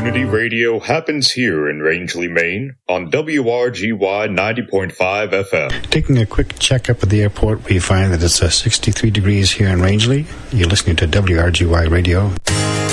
Community radio happens here in Rangeley, Maine on WRGY 90.5 FM. Taking a quick checkup at the airport, we find that it's 63 degrees here in Rangeley. You're listening to WRGY Radio.